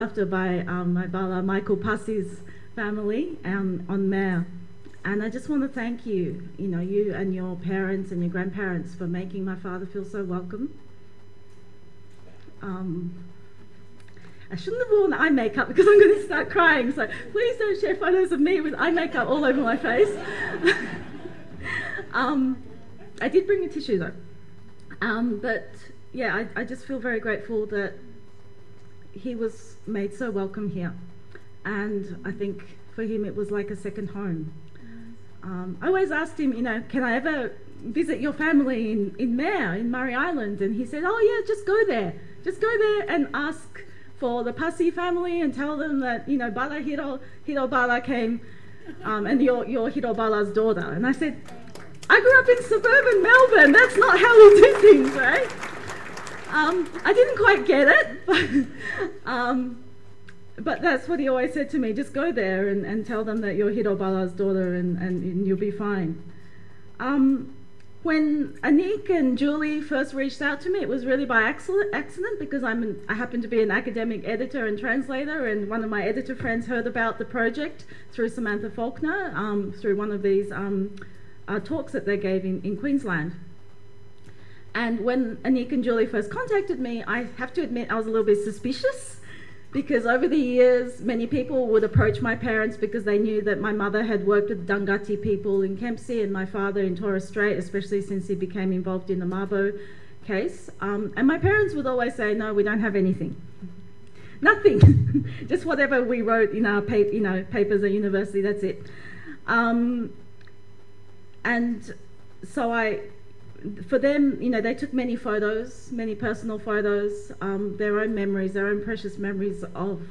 after by my Bala Michael Passie's family on Mare. And I just want to thank you, you and your parents and your grandparents for making my father feel so welcome. I shouldn't have worn eye makeup because I'm going to start crying, so please don't share photos of me with eye makeup all over my face. I did bring a tissue though. But yeah, I just feel very grateful that he was made so welcome here. And I think for him it was like a second home. I always asked him, can I ever visit your family in Mare, in Murray Island? And he said, oh yeah, just go there. Just go there and ask for the Passie family and tell them that, Bala Hiro Bala came and you're Hiro Bala's daughter. And I said, I grew up in suburban Melbourne. That's not how we do things, right? I didn't quite get it, but that's what he always said to me. Just go there and tell them that you're Hiro Bala's daughter and you'll be fine. When Anik and Julie first reached out to me, it was really by accident because I happen to be an academic editor and translator, and one of my editor friends heard about the project through Samantha Faulkner, through one of these talks that they gave in Queensland. And when Anik and Julie first contacted me, I have to admit I was a little bit suspicious, because over the years many people would approach my parents because they knew that my mother had worked with Dunghutti people in Kempsey and my father in Torres Strait, especially since he became involved in the Mabo case. And my parents would always say, no, we don't have anything. Nothing. Just whatever we wrote in our papers at university, that's it. And so for them, they took many photos, many personal photos, their own memories, their own precious memories of,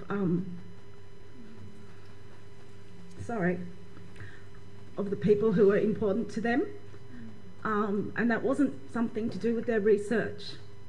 of the people who were important to them. And that wasn't something to do with their research.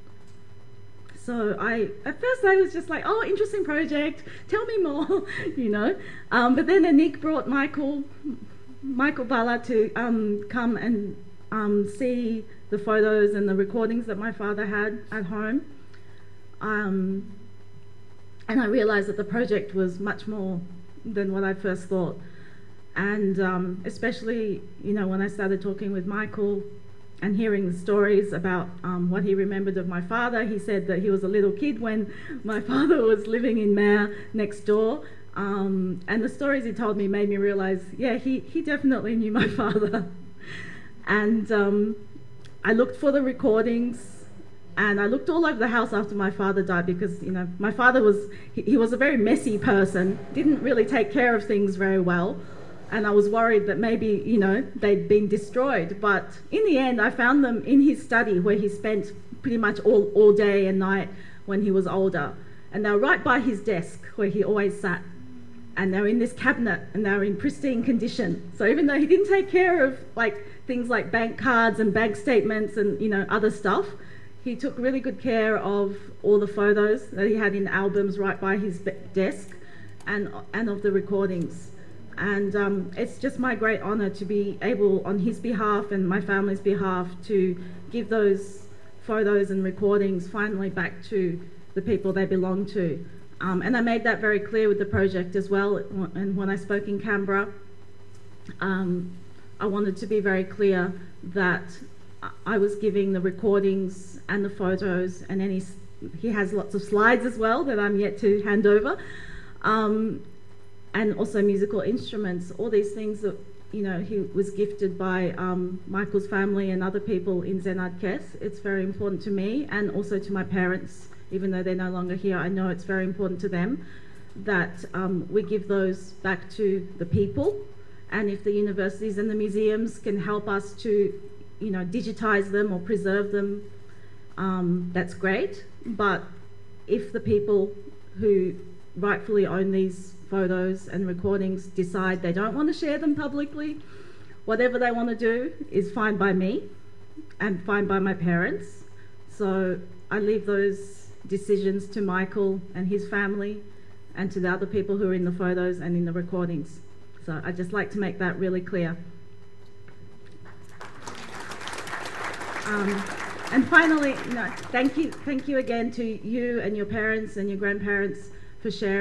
So at first I was just like, oh, interesting project, tell me more, But then Anik brought Michael Bala to come and see the photos and the recordings that my father had at home. And I realised that the project was much more than what I first thought. And especially, when I started talking with Michael and hearing the stories about what he remembered of my father, he said that he was a little kid when my father was living in Mare next door. And the stories he told me made me realise, yeah, he definitely knew my father. And I looked for the recordings, and I looked all over the house after my father died because, my father was a very messy person, didn't really take care of things very well, and I was worried that maybe, they'd been destroyed. But in the end, I found them in his study where he spent pretty much all day and night when he was older. And they were right by his desk where he always sat. And they were in this cabinet and they were in pristine condition. So even though he didn't take care of things like bank cards and bank statements and other stuff, he took really good care of all the photos that he had in albums right by his desk and of the recordings. And it's just my great honour to be able, on his behalf and my family's behalf, to give those photos and recordings finally back to the people they belong to. And I made that very clear with the project as well. And when I spoke in Canberra, I wanted to be very clear that I was giving the recordings and the photos, and he has lots of slides as well that I'm yet to hand over, and also musical instruments, all these things that he was gifted by Michael's family and other people in Zenad Kes. It's very important to me and also to my parents. Even though they're no longer here, I know it's very important to them that we give those back to the people. And if the universities and the museums can help us to, digitise them or preserve them, that's great. But if the people who rightfully own these photos and recordings decide they don't want to share them publicly, whatever they want to do is fine by me and fine by my parents. So I leave those decisions to Michael and his family and to the other people who are in the photos and in the recordings. So I'd just like to make that really clear. And finally, thank you again to you and your parents and your grandparents for sharing.